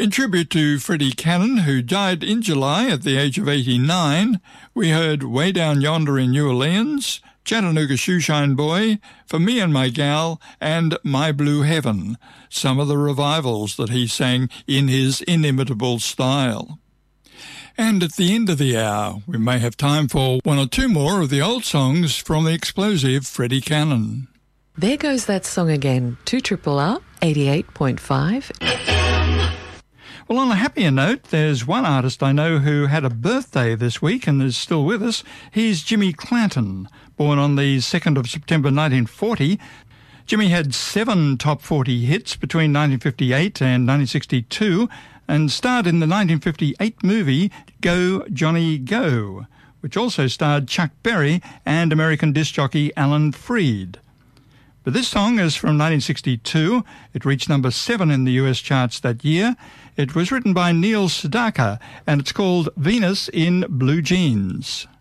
In tribute to Freddie Cannon, who died in July at the age of 89, we heard Way Down Yonder in New Orleans, Chattanooga Shoeshine Boy, For Me and My Gal, and My Blue Heaven, some of the revivals that he sang in his inimitable style. And at the end of the hour, we may have time for one or two more of the old songs from the explosive Freddie Cannon. There goes that song again, 2RRR 88.5. Well, on a happier note, there's one artist I know who had a birthday this week and is still with us. He's Jimmy Clanton, born on the 2nd of September 1940. Jimmy had 7 top 40 hits between 1958 and 1962 and starred in the 1958 movie Go, Johnny, Go, which also starred Chuck Berry and American disc jockey Alan Freed. But this song is from 1962. It reached number 7 in the US charts that year. It was written by Neil Sedaka, and it's called Venus in Blue Jeans.